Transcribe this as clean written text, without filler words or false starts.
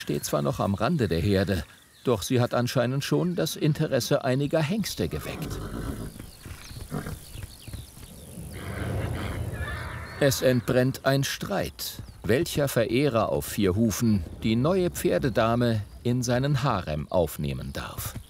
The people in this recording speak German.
steht zwar noch am Rande der Herde, doch sie hat anscheinend schon das Interesse einiger Hengste geweckt. Es entbrennt ein Streit, welcher Verehrer auf 4 Hufen die neue Pferdedame in seinen Harem aufnehmen darf.